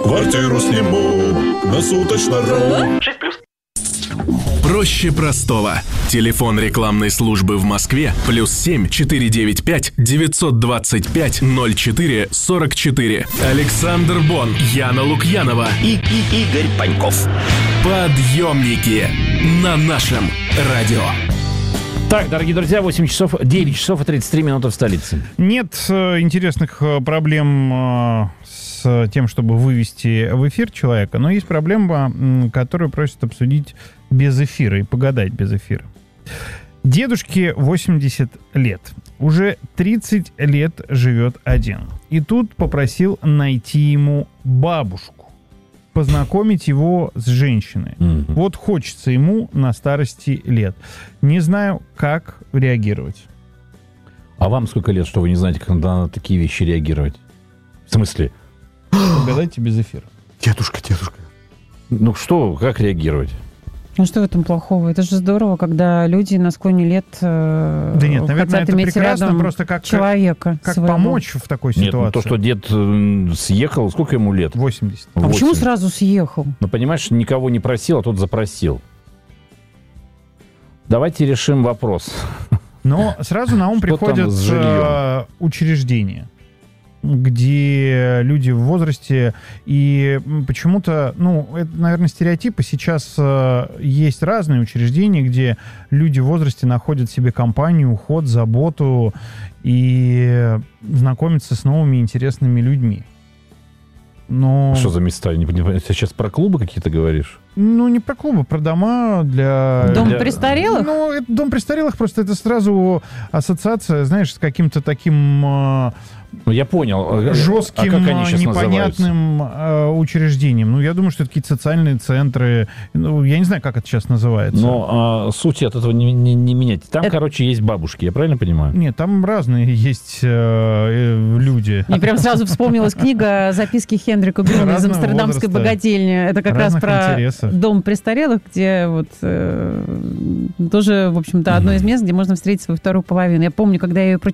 Квартиру сниму на суточно.ру. 6+. Проще простого. Телефон рекламной службы в Москве +7 495 925 04 44. Александр Бон, Яна Лукьянова и Игорь Паньков. Подъемники на нашем радио. Так, дорогие друзья, 9 часов и 33 минуты в столице. Нет интересных проблем с тем, чтобы вывести в эфир человека, но есть проблема, которую просят обсудить без эфира и погадать без эфира. Дедушке 80 лет. Уже 30 лет живет один. И тут попросил найти ему бабушку, познакомить его с женщиной. Вот хочется ему на старости лет. Не знаю, как реагировать. А вам сколько лет, что вы не знаете, как на такие вещи реагировать? В смысле? Погадайте без эфира. Дедушка. Ну что, как реагировать? Ну что в этом плохого? Это же здорово, когда люди на склоне лет да нет, наверное, хотят это иметь прекрасно, рядом просто как человека. Как своего. помочь в такой ситуации? Нет, ну то, что дед съехал, сколько ему лет? 80. А почему сразу съехал? Ну, понимаешь, никого не просил, а тот запросил. Давайте решим вопрос. Но сразу на ум Что там приходят с жильем? учреждения, где люди в возрасте, и почему-то, это, наверное, стереотипы. Сейчас есть разные учреждения, где люди в возрасте находят себе компанию, уход, заботу и знакомятся с новыми интересными людьми. Но... Что за места? Не понимаю. Ты сейчас про клубы какие-то говоришь? Не про клубы, про дома для... Дом престарелых? Дом престарелых, просто это сразу ассоциация, знаешь, с каким-то таким... я понял. жестким, как они сейчас непонятным учреждением. Я думаю, что это какие-то социальные центры. Я не знаю, как это сейчас называется. Но суть от этого не менять. Там, есть бабушки, я правильно понимаю? Нет, там разные есть люди. Мне прям сразу вспомнилась книга «Записки Хендрика Грюна» из Амстердамской богадельни. Это как раз про дом престарелых, где тоже, в общем-то, одно из мест, где можно встретить свою вторую половину. Я помню, когда я ее прочитала,